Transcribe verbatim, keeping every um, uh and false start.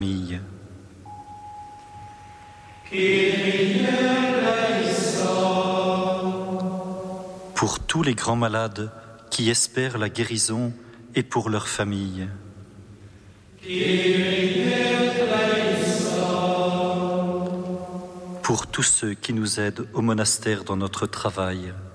famille. Pour tous les grands malades qui espèrent la guérison et pour leurs familles. Pour tous ceux qui nous aident au monastère dans notre travail.